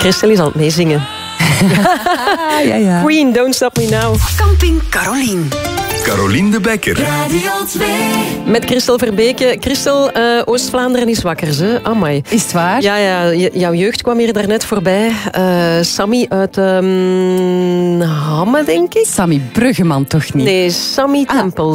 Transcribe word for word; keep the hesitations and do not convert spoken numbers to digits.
Christel is aan het meezingen. ja, ja. Queen, Don't Stop Me Now. Camping Carolien. Carolien de Bekker. Radio twee. Met Christel Verbeke. Christel, uh, Oost-Vlaanderen is wakker, hè? Amai. Is het waar? Ja, ja, j- jouw jeugd kwam hier daarnet voorbij. Uh, Sammy uit um, Hamme, denk ik? Sammy Bruggeman toch niet? Nee, Sammy Ah. Tempels.